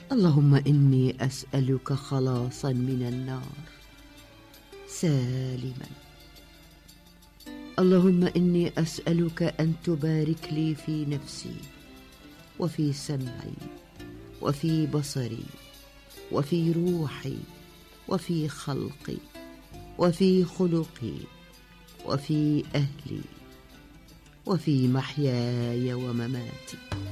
اللهم إني أسألك خلاصا من النار سالما. اللهم إني أسألك أن تبارك لي في نفسي وفي سمعي وفي بصري وفي روحي وفي خلقي وفي خلقي وفي أهلي وفي محياي ومماتي.